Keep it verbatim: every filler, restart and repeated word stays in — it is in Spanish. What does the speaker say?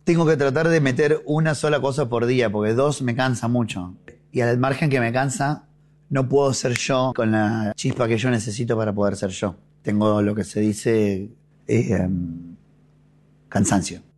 tengo que tratar de meter una sola cosa por día, porque dos me cansa mucho. Y al margen que me cansa, no puedo ser yo con la chispa que yo necesito para poder ser yo. Tengo lo que se dice eh, um, cansancio.